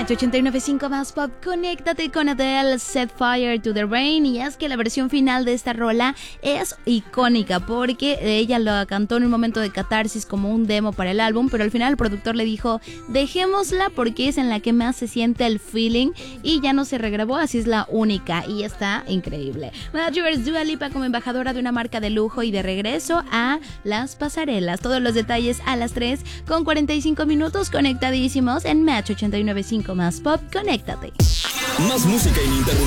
Match 89.5 más pop, conéctate con Adele, Set Fire to the Rain. Y es que la versión final de esta rola es icónica porque ella lo cantó en un momento de catarsis como un demo para el álbum, pero al final el productor le dijo dejémosla porque es en la que más se siente el feeling y ya no se regrabó, así es la única y está increíble. Madgivers, Dua Lipa como embajadora de una marca de lujo y de regreso a las pasarelas. Todos los detalles a las 3 con 45 minutos conectadísimos en Match 89.5 más pop, conéctate. Más música ininterrumpida.